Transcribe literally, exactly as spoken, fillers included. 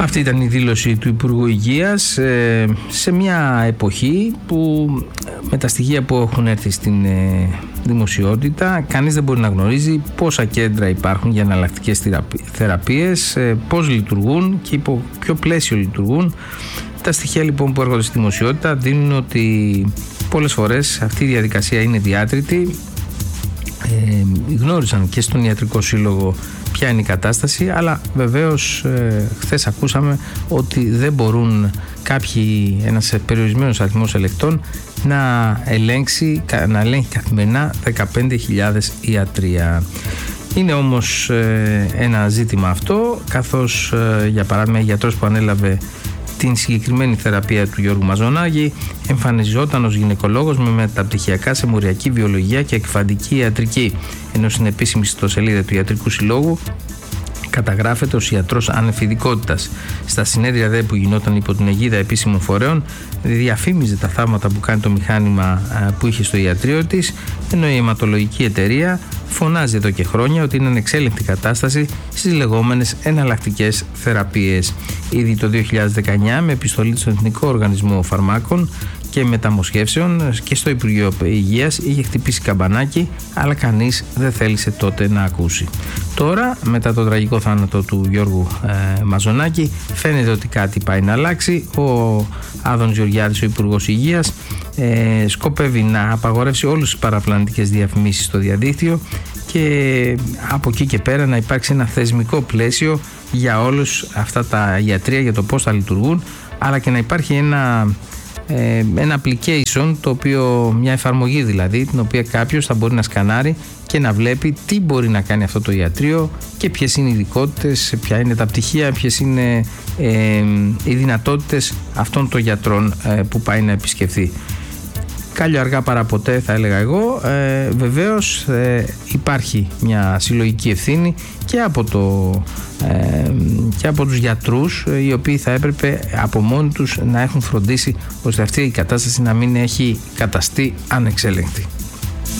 Αυτή ήταν η δήλωση του Υπουργού Υγείας σε μια εποχή που με τα στοιχεία που έχουν έρθει στην δημοσιότητα κανείς δεν μπορεί να γνωρίζει πόσα κέντρα υπάρχουν για εναλλακτικές θεραπείες, πώς λειτουργούν και υπό ποιο πλαίσιο λειτουργούν. Τα στοιχεία λοιπόν που έρχονται στη δημοσιότητα δίνουν ότι πολλές φορές αυτή η διαδικασία είναι διάτρητη. Ε, γνώρισαν και στον Ιατρικό Σύλλογο ποια είναι η κατάσταση, αλλά βεβαίως ε, χθες ακούσαμε ότι δεν μπορούν κάποιοι, ένας περιορισμένος αριθμός ελεκτών να ελέγξει, να ελέγχει καθημερινά δεκαπέντε χιλιάδες ιατρία. Είναι όμως ε, ένα ζήτημα αυτό, καθώς ε, για παράδειγμα η γιατρός που ανέλαβε την συγκεκριμένη θεραπεία του Γιώργου Μαζονάκη εμφανιζόταν ως γυναικολόγος με μεταπτυχιακά σε μοριακή βιολογία και εκφαντική ιατρική, ενώ στην επίσημη ιστοσελίδα του Ιατρικού Συλλόγου καταγράφεται ως ιατρός ανεφηδικότητας. Στα συνέδρια δε που γινόταν υπό την αιγίδα επίσημων φορέων διαφήμιζε τα θαύματα που κάνει το μηχάνημα που είχε στο ιατρείο της, ενώ η αιματολογική εταιρεία φωνάζει εδώ και χρόνια ότι είναι ανεξέλεγκτη κατάσταση στις λεγόμενες εναλλακτικές θεραπείες. Ήδη το δύο χιλιάδες δεκαεννιά με επιστολή στον Εθνικό Οργανισμό Φαρμάκων και Μεταμοσχεύσεων και στο Υπουργείο Υγείας είχε χτυπήσει καμπανάκι, αλλά κανείς δεν θέλησε τότε να ακούσει. Τώρα, μετά το τραγικό θάνατο του Γιώργου ε, Μαζονάκη, φαίνεται ότι κάτι πάει να αλλάξει. Ο Άδωνης Γεωργιάδης, ο Υπουργός Υγείας, ε, σκοπεύει να απαγορεύσει όλες τις παραπλανητικές διαφημίσεις στο διαδίκτυο και από εκεί και πέρα να υπάρξει ένα θεσμικό πλαίσιο για όλους αυτά τα ιατρεία, για το πώς θα λειτουργούν, αλλά και να υπάρχει ένα ένα application, το οποίο, μια εφαρμογή δηλαδή, την οποία κάποιος θα μπορεί να σκανάρει και να βλέπει τι μπορεί να κάνει αυτό το ιατρείο και ποιες είναι οι ειδικότητες, ποια είναι τα πτυχία, ποιες είναι ε, οι δυνατότητες αυτών των γιατρών ε, που πάει να επισκεφθεί. Κάλλιο αργά παρά ποτέ, θα έλεγα εγώ. Ε, βεβαίως ε, υπάρχει μια συλλογική ευθύνη και από, το, ε, και από τους γιατρούς, ε, οι οποίοι θα έπρεπε από μόνοι τους να έχουν φροντίσει ώστε αυτή η κατάσταση να μην έχει καταστεί ανεξέλεγκτη.